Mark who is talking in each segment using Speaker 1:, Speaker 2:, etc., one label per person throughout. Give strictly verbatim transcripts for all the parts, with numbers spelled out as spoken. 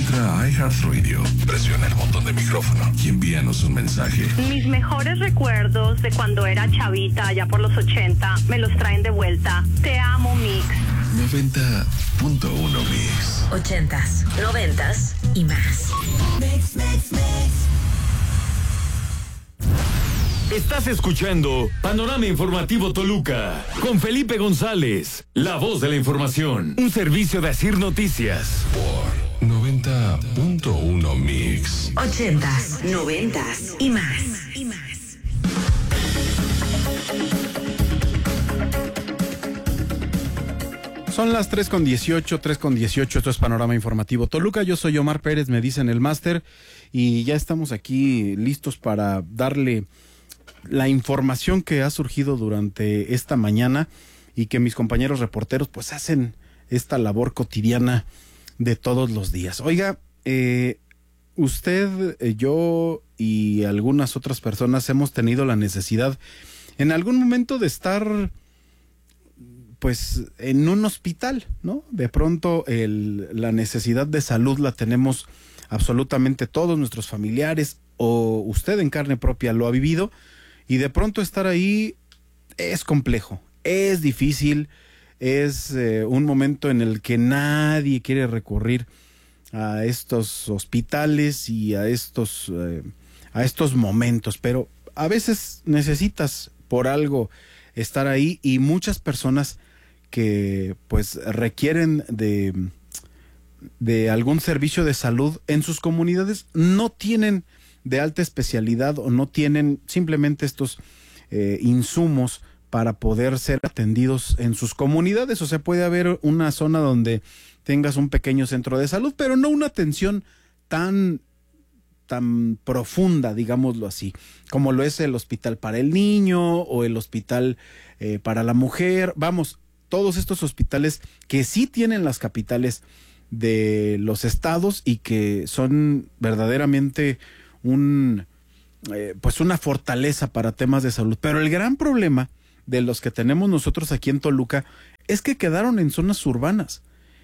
Speaker 1: Entra a iHeartRadio, presiona el botón de micrófono y envíanos un mensaje.
Speaker 2: Mis mejores recuerdos de cuando era chavita, allá por los ochenta, me los traen de vuelta. Te amo, Mix.
Speaker 1: noventa punto uno Mix.
Speaker 3: Ochentas, noventas y más.
Speaker 4: Mix, mix, mix.
Speaker 5: Estás escuchando Panorama Informativo Toluca con Felipe González, la voz de la información, un servicio de Asir Noticias.
Speaker 1: Por noventa punto uno Mix.
Speaker 3: Ochentas, noventas y más. Y más.
Speaker 6: Son las tres con dieciocho, tres con dieciocho, esto es Panorama Informativo Toluca, yo soy Omar Pérez, me dicen el máster, y ya estamos aquí listos para darle la información que ha surgido durante esta mañana y que mis compañeros reporteros pues hacen esta labor cotidiana de todos los días. Oiga, eh, usted, eh, yo y algunas otras personas hemos tenido la necesidad en algún momento de estar pues en un hospital, ¿no? De pronto el, la necesidad de salud la tenemos absolutamente todos nuestros familiares, o usted en carne propia lo ha vivido, y de pronto estar ahí es complejo, es difícil, es eh, un momento en el que nadie quiere recurrir a estos hospitales y a estos, eh, a estos momentos, pero a veces necesitas por algo estar ahí, y muchas personas que pues requieren de, de algún servicio de salud en sus comunidades no tienen de alta especialidad o no tienen simplemente estos eh, insumos para poder ser atendidos en sus comunidades. O sea, puede haber una zona donde tengas un pequeño centro de salud, pero no una atención tan, tan profunda, digámoslo así, como lo es el hospital para el niño o el hospital eh, para la mujer. Vamos, todos estos hospitales que sí tienen las capitales de los estados y que son verdaderamente un eh, pues una fortaleza para temas de salud. Pero el gran problema de los que tenemos nosotros aquí en Toluca es que quedaron en zonas urbanas,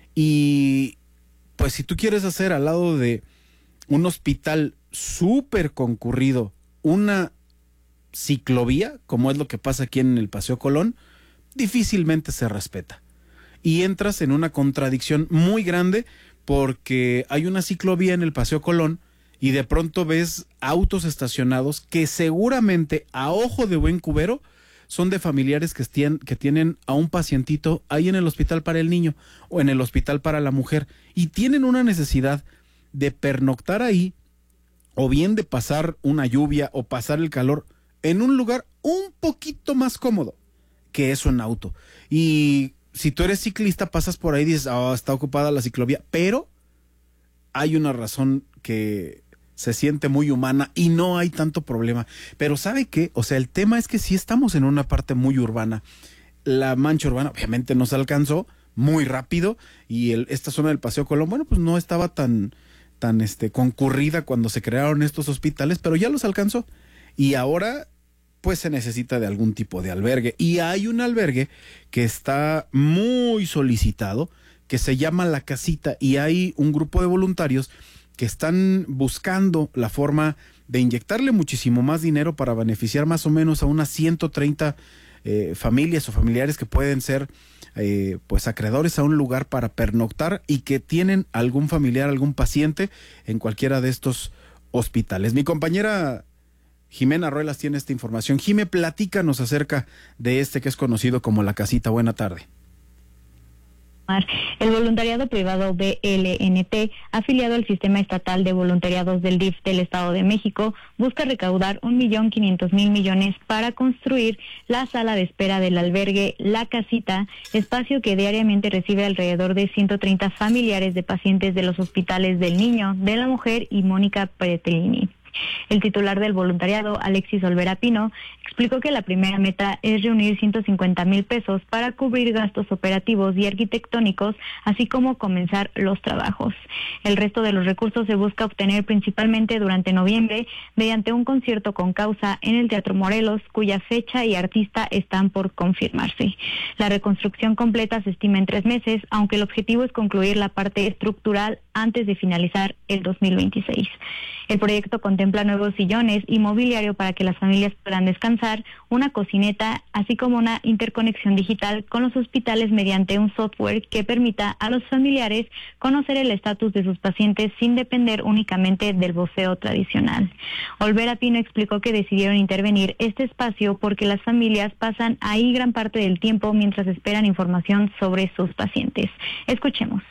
Speaker 6: y pues si tú quieres hacer al lado de un hospital súper concurrido una ciclovía, como es lo que pasa aquí en el Paseo Colón, difícilmente se respeta. Y entras en una contradicción muy grande, porque hay una ciclovía en el Paseo Colón y de pronto ves autos estacionados que seguramente a ojo de buen cubero son de familiares que, estien, que tienen a un pacientito ahí en el hospital para el niño o en el hospital para la mujer, y tienen una necesidad de pernoctar ahí, o bien de pasar una lluvia o pasar el calor en un lugar un poquito más cómodo que es un auto. Y si tú eres ciclista, pasas por ahí y dices, oh, está ocupada la ciclovía, pero hay una razón que se siente muy humana y no hay tanto problema. Pero ¿sabe qué? O sea, el tema es que sí estamos en una parte muy urbana. La mancha urbana obviamente nos alcanzó muy rápido, y el, esta zona del Paseo Colón, bueno, pues no estaba tan, tan este, concurrida cuando se crearon estos hospitales, pero ya los alcanzó. Y ahora pues se necesita de algún tipo de albergue, y hay un albergue que está muy solicitado, que se llama La Casita, y hay un grupo de voluntarios que están buscando la forma de inyectarle muchísimo más dinero para beneficiar más o menos a unas ciento treinta eh, familias o familiares que pueden ser eh, pues acreedores a un lugar para pernoctar y que tienen algún familiar, algún paciente en cualquiera de estos hospitales. Mi compañera Jimena Ruelas tiene esta información. Jime, platícanos acerca de este que es conocido como La Casita. Buena tarde.
Speaker 7: El voluntariado privado B L N T, afiliado al Sistema Estatal de Voluntariados del D I F del Estado de México, busca recaudar un millón quinientos mil millones para construir la sala de espera del albergue La Casita, espacio que diariamente recibe alrededor de ciento treinta familiares de pacientes de los hospitales del Niño, de la Mujer y Mónica Pretelini. El titular del voluntariado, Alexis Olvera Pino, explicó que la primera meta es reunir ciento cincuenta mil pesos para cubrir gastos operativos y arquitectónicos, así como comenzar los trabajos. El resto de los recursos se busca obtener principalmente durante noviembre mediante un concierto con causa en el Teatro Morelos, cuya fecha y artista están por confirmarse. La reconstrucción completa se estima en tres meses, aunque el objetivo es concluir la parte estructural antes de finalizar el dos mil veintiséis. El proyecto contempla nuevos sillones y mobiliario para que las familias puedan descansar, una cocineta, así como una interconexión digital con los hospitales mediante un software que permita a los familiares conocer el estatus de sus pacientes sin depender únicamente del voceo tradicional. Olvera Pino explicó que decidieron intervenir este espacio porque las familias pasan ahí gran parte del tiempo mientras esperan información sobre sus pacientes. Escuchemos.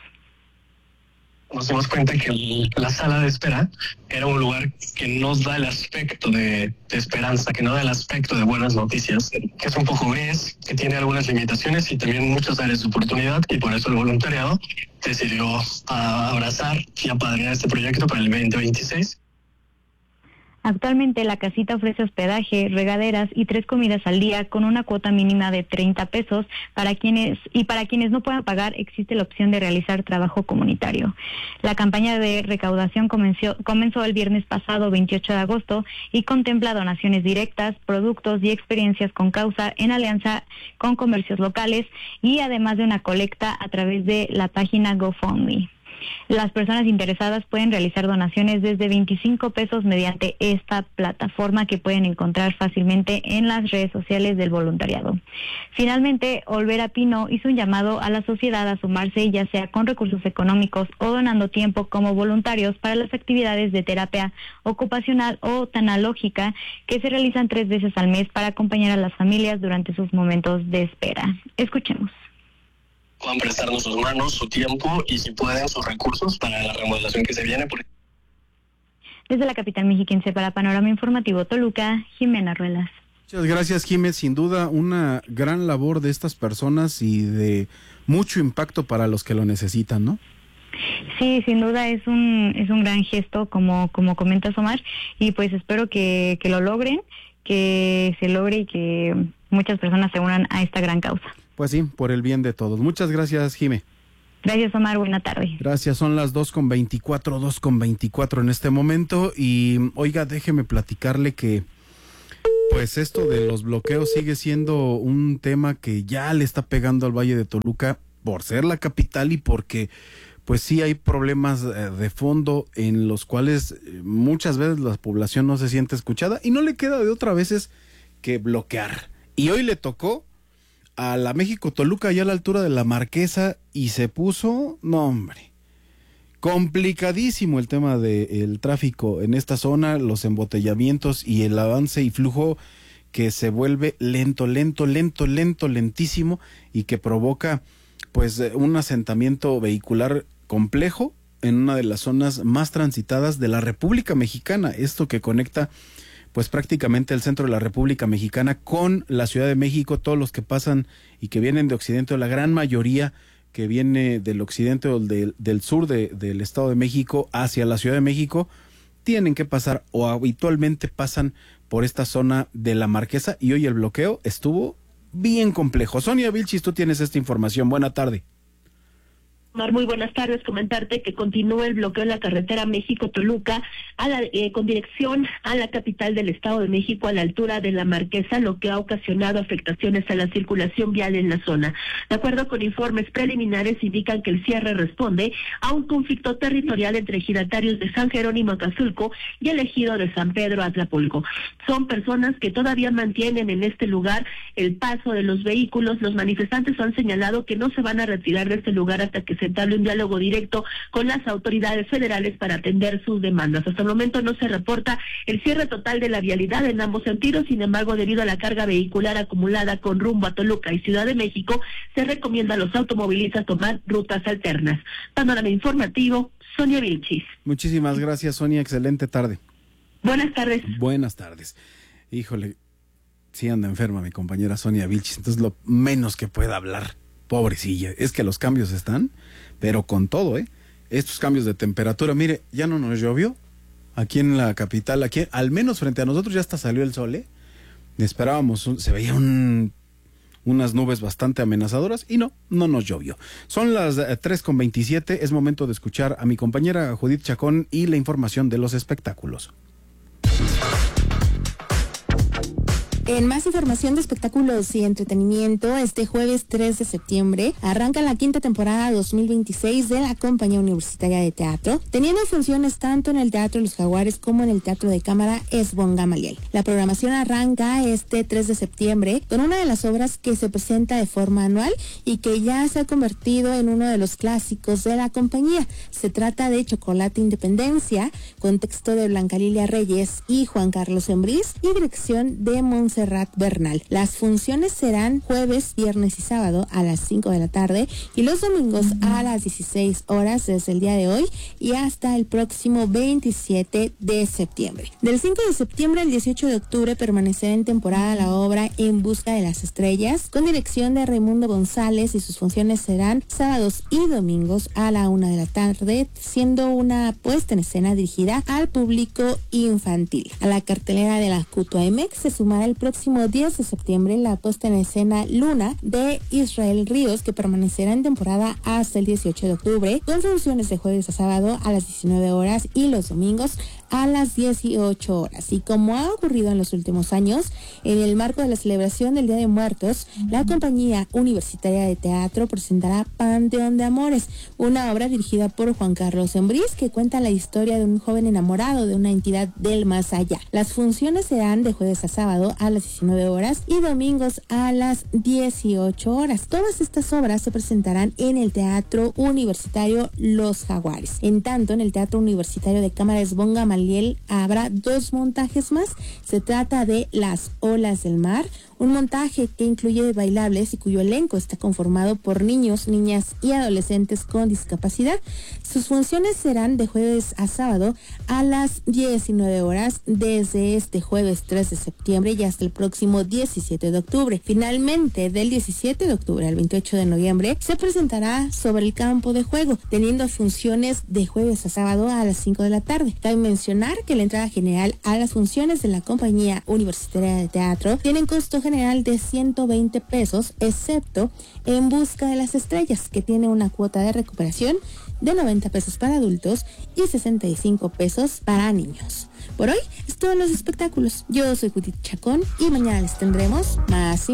Speaker 4: Nos dimos cuenta que la sala de espera era un lugar que nos da el aspecto de, de esperanza, que no da el aspecto de buenas noticias, que es un poco gris, que tiene algunas limitaciones y también muchas áreas de oportunidad, y por eso el voluntariado decidió a, abrazar y apadrinar este proyecto para el veinte veintiséis.
Speaker 7: Actualmente la casita ofrece hospedaje, regaderas y tres comidas al día con una cuota mínima de treinta pesos para quienes y para quienes no puedan pagar existe la opción de realizar trabajo comunitario. La campaña de recaudación comenzó, comenzó el viernes pasado veintiocho de agosto y contempla donaciones directas, productos y experiencias con causa en alianza con comercios locales y además de una colecta a través de la página GoFundMe. Las personas interesadas pueden realizar donaciones desde veinticinco pesos mediante esta plataforma que pueden encontrar fácilmente en las redes sociales del voluntariado. Finalmente, Olvera Pino hizo un llamado a la sociedad a sumarse ya sea con recursos económicos o donando tiempo como voluntarios para las actividades de terapia ocupacional o tanalógica que se realizan tres veces al mes para acompañar a las familias durante sus momentos de espera. Escuchemos.
Speaker 4: Puedan prestarnos sus manos, su tiempo y, si pueden, sus recursos para la remodelación que se viene.
Speaker 7: Desde la capital mexiquense para Panorama Informativo Toluca, Jimena Ruelas.
Speaker 6: Muchas gracias, Jiménez. Sin duda, una gran labor de estas personas y de mucho impacto para los que lo necesitan, ¿no?
Speaker 7: Sí, sin duda es un es un gran gesto, como como comentas, Omar, y pues espero que, que lo logren, que se logre y que muchas personas se unan a esta gran causa.
Speaker 6: Pues sí, por el bien de todos. Muchas gracias, Jimé.
Speaker 7: Gracias, Omar. Buena tarde.
Speaker 6: Gracias. Son las dos con veinticuatro, dos con veinticuatro en este momento. Y, oiga, déjeme platicarle que, pues, esto de los bloqueos sigue siendo un tema que ya le está pegando al Valle de Toluca por ser la capital y porque, pues, sí hay problemas de fondo en los cuales muchas veces la población no se siente escuchada y no le queda de otra veces que bloquear. Y hoy le tocó a la México Toluca ya a la altura de la Marquesa y se puso, no hombre, complicadísimo el tema del tráfico en esta zona, los embotellamientos y el avance y flujo que se vuelve lento, lento, lento, lento, lentísimo y que provoca pues un asentamiento vehicular complejo en una de las zonas más transitadas de la República Mexicana, esto que conecta pues prácticamente el centro de la República Mexicana con la Ciudad de México. Todos los que pasan y que vienen de Occidente, o la gran mayoría que viene del occidente o del, del sur de, del Estado de México hacia la Ciudad de México, tienen que pasar o habitualmente pasan por esta zona de la Marquesa y hoy el bloqueo estuvo bien complejo. Sonia Vilchis, tú tienes esta información. Buena tarde.
Speaker 8: Mar, muy buenas tardes. Comentarte que continúa el bloqueo en la carretera México-Toluca a la, eh, con dirección a la capital del Estado de México a la altura de la Marquesa, lo que ha ocasionado afectaciones a la circulación vial en la zona. De acuerdo con informes preliminares, indican que el cierre responde a un conflicto territorial entre ejidatarios de San Jerónimo Acazulco y el ejido de San Pedro Atlapulco. Son personas que todavía mantienen en este lugar el paso de los vehículos. Los manifestantes han señalado que no se van a retirar de este lugar hasta que sentarle un diálogo directo con las autoridades federales para atender sus demandas. Hasta el momento no se reporta el cierre total de la vialidad en ambos sentidos, sin embargo, debido a la carga vehicular acumulada con rumbo a Toluca y Ciudad de México, se recomienda a los automovilistas tomar rutas alternas. Panorama Informativo, Sonia Vilchis.
Speaker 6: Muchísimas gracias, Sonia. Excelente tarde.
Speaker 8: Buenas tardes.
Speaker 6: Buenas tardes. Híjole, sí anda enferma mi compañera Sonia Vilchis, entonces lo menos que pueda hablar. Pobrecilla, es que los cambios están, pero con todo, ¿eh? Estos cambios de temperatura, mire, ya no nos llovió, aquí en la capital, aquí al menos frente a nosotros ya hasta salió el sol, ¿eh? Esperábamos, un, se veía un, unas nubes bastante amenazadoras y no, no nos llovió. Son las eh, tres con veintisiete, es momento de escuchar a mi compañera Judith Chacón y la información de los espectáculos.
Speaker 9: En más información de espectáculos y entretenimiento, este jueves tres de septiembre arranca la quinta temporada dos mil veintiséis de la Compañía Universitaria de Teatro, teniendo funciones tanto en el Teatro Los Jaguares como en el Teatro de Cámara Esbón Gamaliel. La programación arranca este tres de septiembre con una de las obras que se presenta de forma anual y que ya se ha convertido en uno de los clásicos de la compañía. Se trata de Chocolate Independencia, con texto de Blanca Lilia Reyes y Juan Carlos Embriz y dirección de Montserrat Bernal. Las funciones serán jueves, viernes y sábado a las cinco de la tarde y los domingos a las dieciséis horas desde el día de hoy y hasta el próximo veintisiete de septiembre. Del cinco de septiembre al dieciocho de octubre permanecerá en temporada la obra En Busca de las Estrellas, con dirección de Raimundo González, y sus funciones serán sábados y domingos a la una de la tarde, siendo una puesta en escena dirigida al público infantil. A la cartelera de la Cutuaemex se sumará el próximo diez de septiembre la puesta en escena Luna de Israel Ríos, que permanecerá en temporada hasta el dieciocho de octubre, con funciones de jueves a sábado a las diecinueve horas y los domingos a las dieciocho horas. Y como ha ocurrido en los últimos años, en el marco de la celebración del Día de Muertos, la Compañía Universitaria de Teatro presentará Panteón de Amores, una obra dirigida por Juan Carlos Embriz que cuenta la historia de un joven enamorado de una entidad del más allá. Las funciones serán de jueves a sábado a las diecinueve horas y domingos a las dieciocho horas. Todas estas obras se presentarán en el Teatro Universitario Los Jaguares. En tanto, en el Teatro Universitario de Cámara Esbón Gamaliel habrá dos montajes más. Se trata de Las Olas del Mar, un montaje que incluye bailables y cuyo elenco está conformado por niños, niñas y adolescentes con discapacidad. Sus funciones serán de jueves a sábado a las diecinueve horas desde este jueves tres de septiembre y hasta el próximo diecisiete de octubre. Finalmente, del diecisiete de octubre al veintiocho de noviembre se presentará Sobre el Campo de Juego, teniendo funciones de jueves a sábado a las cinco de la tarde. Cabe mencionar que la entrada general a las funciones de la Compañía Universitaria de Teatro tienen costo general de ciento veinte pesos, excepto En Busca de las Estrellas, que tiene una cuota de recuperación de noventa pesos para adultos y sesenta y cinco pesos para niños. Por hoy es todo en los espectáculos. Yo soy Judith Chacón y mañana les tendremos más